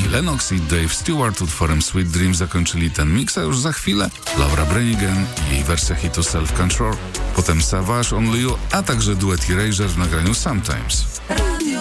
Annie Lennox i Dave Stewart utworem Sweet Dream zakończyli ten miks, a już za chwilę Laura Branigan i jej wersja hitu Self Control, potem Savage, Only You, a także duet Erasure w nagraniu Sometimes.